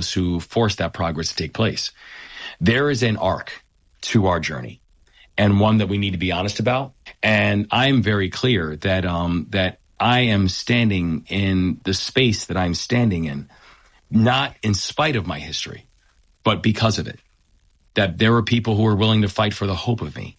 those who forced that progress to take place. There is an arc to our journey, and one that we need to be honest about. And I'm very clear that that I am standing in the space that I'm standing in, not in spite of my history, but because of it. That there are people who are willing to fight for the hope of me.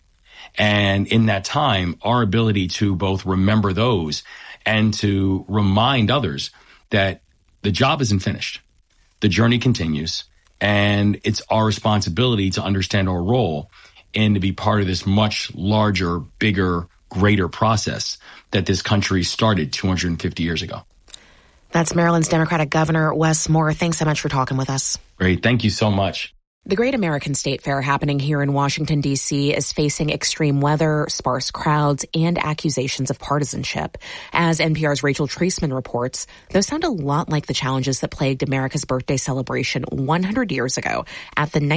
And in that time, our ability to both remember those and to remind others that the job isn't finished. The journey continues, and it's our responsibility to understand our role and to be part of this much larger, bigger, greater process that this country started 250 years ago. That's Maryland's Democratic Governor Wes Moore. Thanks so much for talking with us. Great. Thank you so much. The Great American State Fair happening here in Washington, D.C. is facing extreme weather, sparse crowds, and accusations of partisanship. As NPR's Rachel Treisman reports, those sound a lot like the challenges that plagued America's birthday celebration 100 years ago at the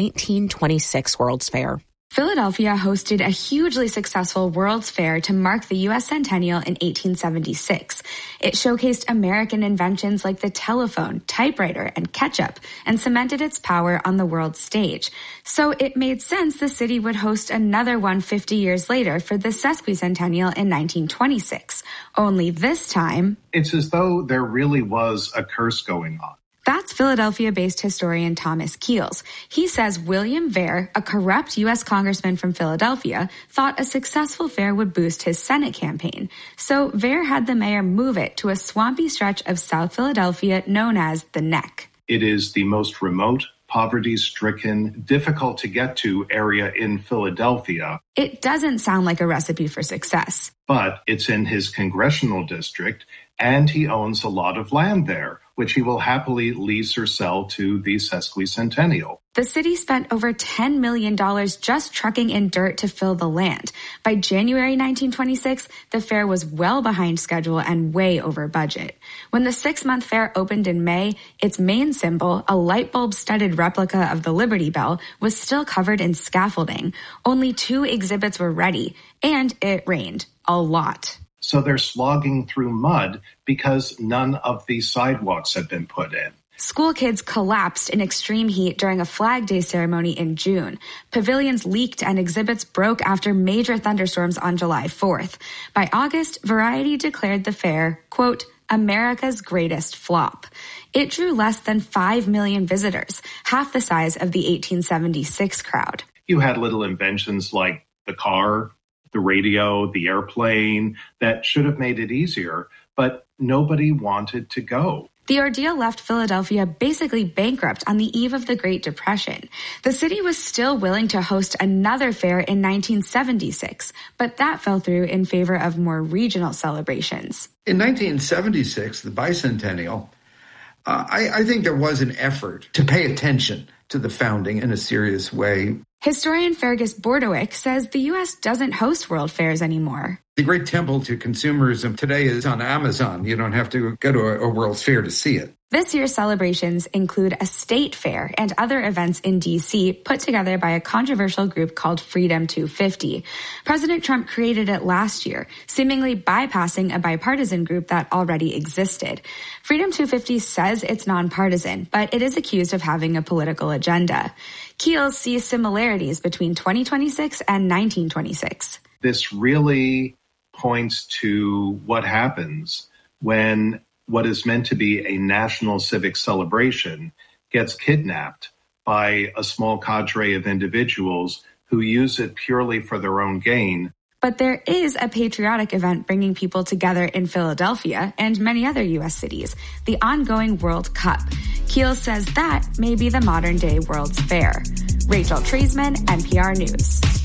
1926 World's Fair. Philadelphia hosted a hugely successful World's Fair to mark the U.S. centennial in 1876. It showcased American inventions like the telephone, typewriter, and ketchup, and cemented its power on the world stage. So it made sense the city would host another one 50 years later for the sesquicentennial in 1926. Only this time, it's as though there really was a curse going on. That's Philadelphia-based historian Thomas Keels. He says William Vere, a corrupt U.S. congressman from Philadelphia, thought a successful fair would boost his Senate campaign. So Vere had the mayor move it to a swampy stretch of South Philadelphia known as the Neck. It is the most remote, poverty-stricken, difficult-to-get-to area in Philadelphia. It doesn't sound like a recipe for success. But it's in his congressional district, and he owns a lot of land there, which he will happily lease or sell to the sesquicentennial. The city spent over $10 million just trucking in dirt to fill the land. By January 1926, the fair was well behind schedule and way over budget. When the 6-month fair opened in May, its main symbol, a light bulb-studded replica of the Liberty Bell, was still covered in scaffolding. Only 2 exhibits were ready, and it rained a lot. So they're slogging through mud because none of the sidewalks have been put in. School kids collapsed in extreme heat during a Flag Day ceremony in June. Pavilions leaked and exhibits broke after major thunderstorms on July 4th. By August, Variety declared the fair, quote, America's greatest flop. It drew less than 5 million visitors, half the size of the 1876 crowd. You had little inventions like the car, the radio, the airplane, that should have made it easier, but nobody wanted to go. The ordeal left Philadelphia basically bankrupt on the eve of the Great Depression. The city was still willing to host another fair in 1976, but that fell through in favor of more regional celebrations. In 1976, the bicentennial, I think there was an effort to pay attention to the founding in a serious way. Historian Fergus Bordewick says the U.S. doesn't host world fairs anymore. The great temple to consumerism today is on Amazon. You don't have to go to a World's Fair to see it. This year's celebrations include a state fair and other events in D.C. put together by a controversial group called Freedom 250. President Trump created it last year, seemingly bypassing a bipartisan group that already existed. Freedom 250 says it's nonpartisan, but it is accused of having a political agenda. Keels sees similarities between 2026 and 1926. This really points to what happens when what is meant to be a national civic celebration gets kidnapped by a small cadre of individuals who use it purely for their own gain. But there is a patriotic event bringing people together in Philadelphia and many other U.S. cities, the ongoing World Cup. Keels says that may be the modern-day World's Fair. Rachel Treisman, NPR News.